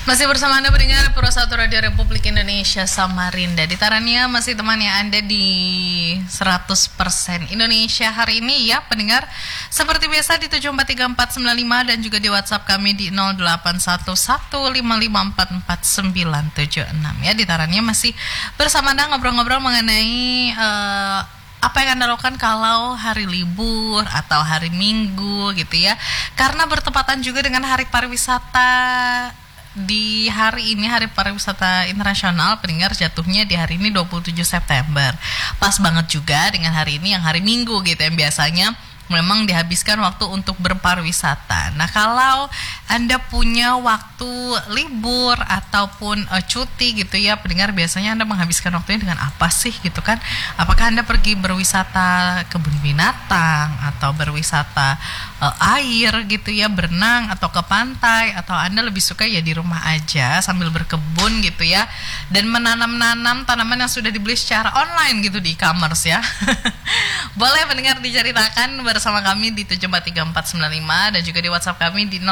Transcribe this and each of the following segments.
Masih bersama Anda pendengar Pro 1 Radio Republik Indonesia Samarinda. Di Tarania masih temani Anda di 100% Indonesia hari ini ya pendengar. Seperti biasa di 7434495 dan juga di WhatsApp kami di 081155444976 ya. Di Tarania masih bersama Anda ngobrol-ngobrol mengenai apa yang Anda lakukan kalau hari libur atau hari Minggu gitu ya. Karena bertepatan juga dengan Hari Pariwisata. Di hari ini Hari Pariwisata Internasional, pendengar, jatuhnya di hari ini 27 September. Pas banget juga dengan hari ini yang hari Minggu gitu yang biasanya memang dihabiskan waktu untuk berpariwisata. Nah, kalau Anda punya waktu libur ataupun cuti gitu ya, pendengar, biasanya Anda menghabiskan waktunya dengan apa sih gitu kan? Apakah Anda pergi berwisata kebun binatang atau berwisata air gitu ya, berenang atau ke pantai, atau Anda lebih suka ya di rumah aja sambil berkebun gitu ya, dan menanam-nanam tanaman yang sudah dibeli secara online gitu di e-commerce ya. Boleh pendengar diceritakan bersama kami di 7434495 dan juga di WhatsApp kami di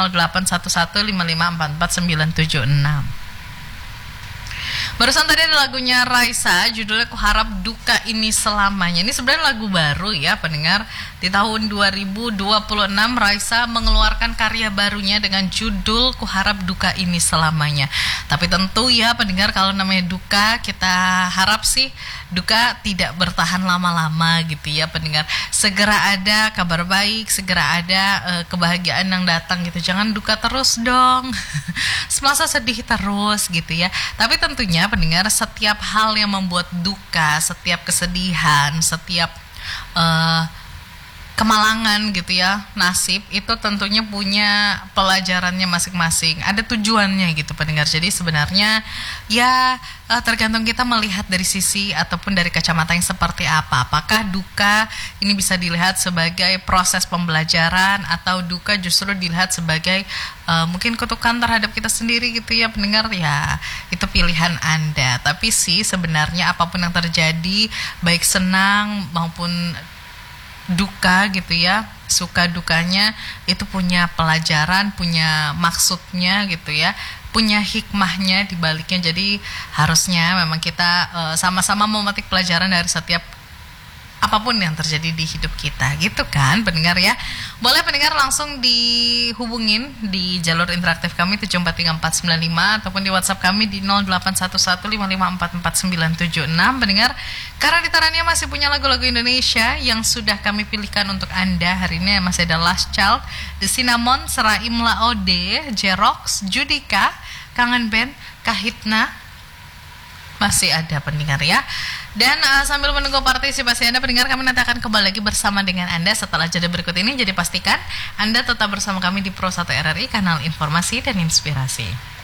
081155444976. Barusan tadi ada lagunya Raisa, judulnya Ku Harap Duka Ini Selamanya. Ini sebenarnya lagu baru ya pendengar. Di tahun 2026 Raisa mengeluarkan karya barunya dengan judul Ku Harap Duka Ini Selamanya. Tapi tentu ya pendengar, kalau namanya duka, kita harap sih duka tidak bertahan lama-lama gitu ya pendengar. Segera ada kabar baik, segera ada kebahagiaan yang datang gitu. Jangan duka terus dong. Semasa sedih terus gitu ya. Tapi tentunya pendengar, setiap hal yang membuat duka, setiap kesedihan, setiap kemalangan gitu ya, nasib itu tentunya punya pelajarannya masing-masing, ada tujuannya gitu pendengar. Jadi sebenarnya ya tergantung kita melihat dari sisi ataupun dari kacamata yang seperti apa. Apakah duka ini bisa dilihat sebagai proses pembelajaran, atau duka justru dilihat sebagai mungkin kutukan terhadap kita sendiri gitu ya pendengar. Ya itu pilihan Anda. Tapi sih sebenarnya apapun yang terjadi, baik senang maupun duka gitu ya, suka dukanya itu punya pelajaran, punya maksudnya gitu ya, punya hikmahnya di baliknya. Jadi harusnya memang kita sama-sama memetik pelajaran dari setiap apapun yang terjadi di hidup kita gitu kan pendengar ya. Boleh pendengar langsung dihubungin di jalur interaktif kami 7434495 ataupun di WhatsApp kami di 081155444976 pendengar. Karena di Tarania masih punya lagu-lagu Indonesia yang sudah kami pilihkan untuk Anda. Hari ini masih ada Last Child, The Cinnamon, Seraim Laode, Jerox, Judika, Kangen Band, Kahitna, masih ada pendengar ya. Dan sambil menunggu partisipasi Anda pendengar, kami nanti akan kembali lagi bersama dengan Anda setelah jeda berikut ini. Jadi pastikan Anda tetap bersama kami di Pro 1 RRI, kanal informasi dan inspirasi.